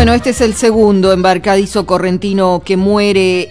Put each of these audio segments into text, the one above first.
Bueno, este es el segundo embarcadizo correntino que muere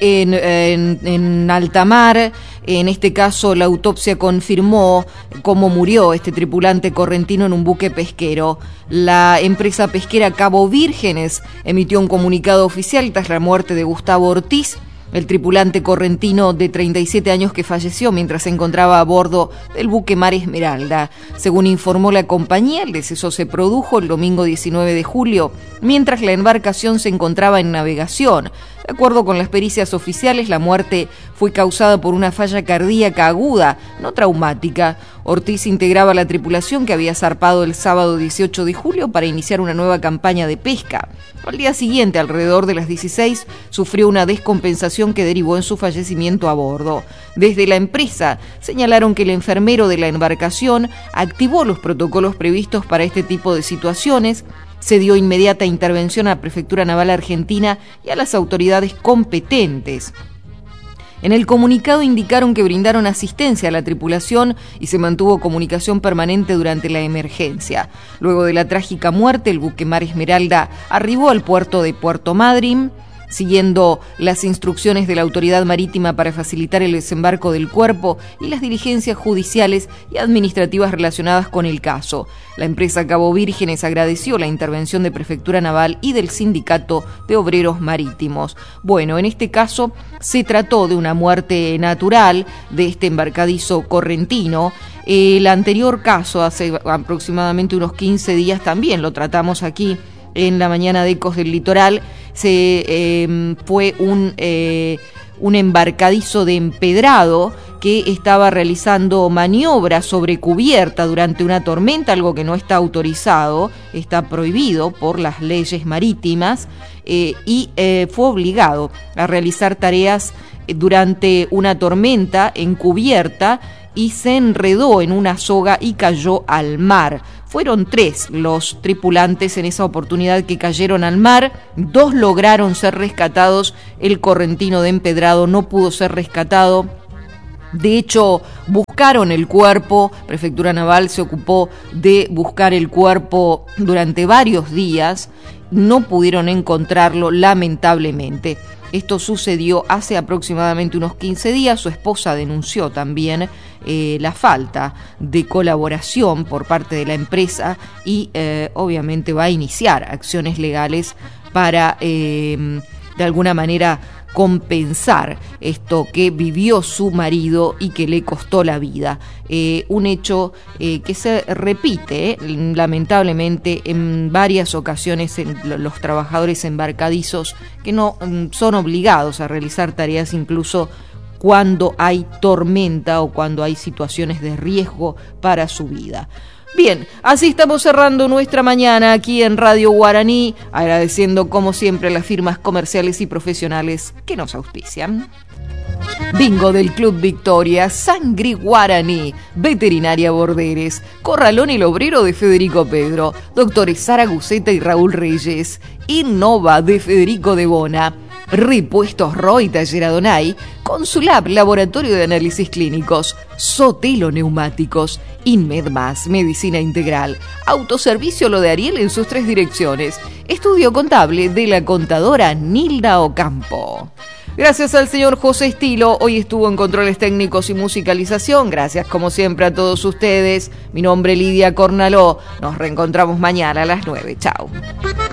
en alta mar. En este caso, la autopsia confirmó cómo murió este tripulante correntino en un buque pesquero. La empresa pesquera Cabo Vírgenes emitió un comunicado oficial tras la muerte de Gustavo Ortiz, el tripulante correntino de 37 años que falleció mientras se encontraba a bordo del buque Mar Esmeralda. Según informó la compañía, el deceso se produjo el domingo 19 de julio, mientras la embarcación se encontraba en navegación. De acuerdo con las pericias oficiales, la muerte fue causada por una falla cardíaca aguda, no traumática. Ortiz integraba la tripulación que había zarpado el sábado 18 de julio para iniciar una nueva campaña de pesca. Al día siguiente, alrededor de las 16, sufrió una descompensación que derivó en su fallecimiento a bordo. Desde la empresa señalaron que el enfermero de la embarcación activó los protocolos previstos para este tipo de situaciones. Se dio inmediata intervención a la Prefectura Naval Argentina y a las autoridades competentes. En el comunicado indicaron que brindaron asistencia a la tripulación y se mantuvo comunicación permanente durante la emergencia. Luego de la trágica muerte, el buque Mar Esmeralda arribó al puerto de Puerto Madryn, siguiendo las instrucciones de la autoridad marítima para facilitar el desembarco del cuerpo y las diligencias judiciales y administrativas relacionadas con el caso. La empresa Cabo Vírgenes agradeció la intervención de Prefectura Naval y del Sindicato de Obreros Marítimos. Bueno, en este caso se trató de una muerte natural de este embarcadizo correntino. El anterior caso, hace aproximadamente unos 15 días, también lo tratamos aquí en la mañana de Ecos del Litoral. Fue un embarcadizo de empedrado que estaba realizando maniobras sobre cubierta durante una tormenta, algo que no está autorizado, está prohibido por las leyes marítimas, y fue obligado a realizar tareas durante una tormenta en cubierta y se enredó en una soga y cayó al mar. Fueron 3 los tripulantes en esa oportunidad que cayeron al mar, 2 lograron ser rescatados, el correntino de empedrado no pudo ser rescatado. De hecho, buscaron el cuerpo, Prefectura Naval se ocupó de buscar el cuerpo durante varios días, no pudieron encontrarlo lamentablemente. Esto sucedió hace aproximadamente unos 15 días. Su esposa denunció también la falta de colaboración por parte de la empresa y obviamente va a iniciar acciones legales para de alguna manera compensar esto que vivió su marido y que le costó la vida. Un hecho que se repite lamentablemente en varias ocasiones en los trabajadores embarcadizos que no son obligados a realizar tareas incluso cuando hay tormenta o cuando hay situaciones de riesgo para su vida. Bien, así estamos cerrando nuestra mañana aquí en Radio Guaraní, agradeciendo como siempre las firmas comerciales y profesionales que nos auspician. Bingo del Club Victoria, Sangre Guaraní, Veterinaria Borderes, Corralón El Obrero de Federico Pedro, Doctores Sara Guceta y Raúl Reyes, Innova de Federico de Bona, Repuestos Roy Taller Adonai, Consulab Laboratorio de Análisis Clínicos, Sotelo Neumáticos, Inmedmas Medicina Integral, Autoservicio Lo de Ariel en sus 3 direcciones, Estudio Contable de la contadora Nilda Ocampo. Gracias al señor José Estilo, hoy estuvo en controles técnicos y musicalización. Gracias como siempre a todos ustedes. Mi nombre es Lidia Cornaló. Nos reencontramos mañana a las 9. Chao.